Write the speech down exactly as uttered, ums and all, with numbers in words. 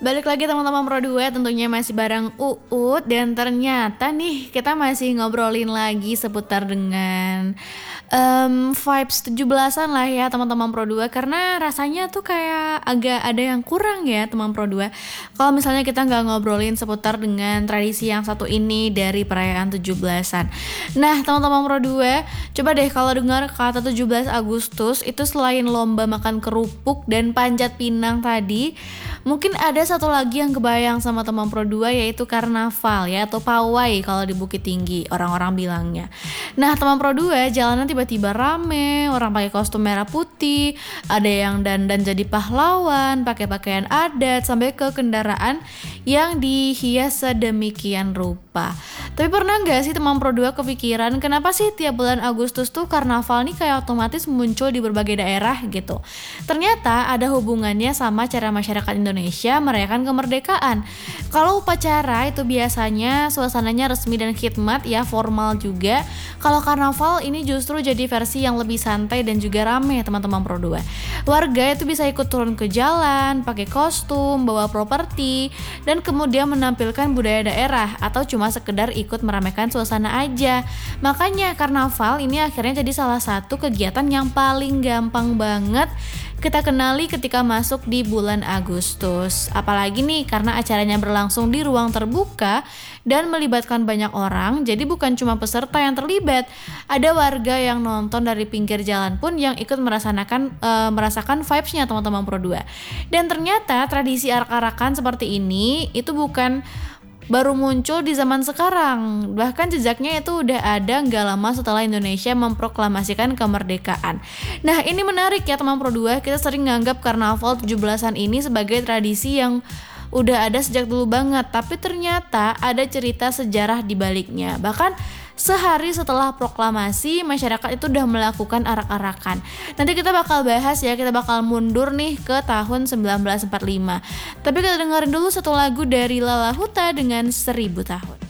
Balik lagi teman-teman Pro dua, tentunya masih bareng Uut. Dan ternyata nih kita masih ngobrolin lagi seputar dengan um, vibes tujuh belasan lah ya teman-teman Pro dua. Karena rasanya tuh kayak agak ada yang kurang ya teman Pro dua, kalau misalnya kita nggak ngobrolin seputar dengan tradisi yang satu ini dari perayaan tujuh belasan. Nah teman-teman Pro dua, coba deh kalau dengar kata tujuh belas Agustus itu selain lomba makan kerupuk dan panjat pinang tadi, mungkin ada satu lagi yang kebayang sama teman Pro dua, yaitu karnaval ya, atau pawai kalau di Bukit Tinggi orang-orang bilangnya. Nah teman Pro dua, jalanan tiba-tiba rame, orang pakai kostum merah putih, ada yang dandan jadi pahlawan, pakai pakaian adat, sampai ke kendaraan yang dihias sedemikian rupa. Tapi pernah gak sih teman Pro dua kepikiran kenapa sih tiap bulan Agustus tuh karnaval nih kayak otomatis muncul di berbagai daerah gitu? Ternyata ada hubungannya sama cara masyarakat Indonesia merayakan kemerdekaan. Kalau upacara itu biasanya suasananya resmi dan khidmat ya, formal juga. Kalau karnaval ini justru jadi versi yang lebih santai dan juga rame teman-teman Pro dua. Warga itu bisa ikut turun ke jalan, pakai kostum, bawa properti, dan kemudian menampilkan budaya daerah atau cuma sekedar ikut meramaikan suasana aja. Makanya karnaval ini akhirnya jadi salah satu kegiatan yang paling gampang banget kita kenali ketika masuk di bulan Agustus. Apalagi nih karena acaranya berlangsung di ruang terbuka dan melibatkan banyak orang, jadi bukan cuma peserta yang terlibat, ada warga yang nonton dari pinggir jalan pun yang ikut merasakan e, merasakan vibes-nya teman-teman Pro dua. Dan ternyata tradisi arak-arakan seperti ini itu bukan baru muncul di zaman sekarang, bahkan jejaknya itu udah ada gak lama setelah Indonesia memproklamasikan kemerdekaan. Nah ini menarik ya teman Pro dua, kita sering nganggap karnaval tujuh belasan ini sebagai tradisi yang udah ada sejak dulu banget, tapi ternyata ada cerita sejarah di baliknya. Bahkan sehari setelah proklamasi, masyarakat itu udah melakukan arak-arakan. Nanti kita bakal bahas ya, kita bakal mundur nih ke tahun sembilan belas empat puluh lima. Tapi kita dengerin dulu satu lagu dari Lala Huta dengan Seribu Tahun.